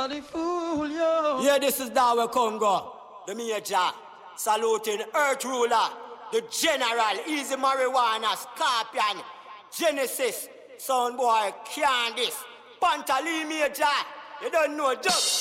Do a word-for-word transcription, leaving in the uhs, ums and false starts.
Nobody fool you. Yeah, this is Dawe Congo, the major, saluting Earth Ruler, the General, Easy Marijuana, Scorpion, Genesis, Soundboy, Candice, Pantali Major. You don't know, just